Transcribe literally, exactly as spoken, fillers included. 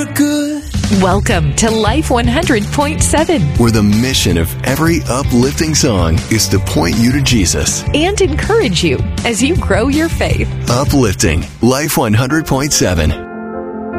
Good. Welcome to Life one hundred point seven, where the mission of every uplifting song is to point you to Jesus and encourage you as you grow your faith. Uplifting Life one hundred point seven.